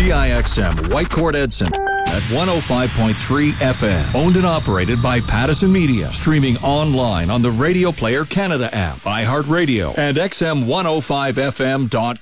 CIXM Whitecourt Edson at 105.3 FM. Owned and operated by Pattison Media. Streaming online on the Radio Player Canada app, iHeartRadio, and XM105FM.com.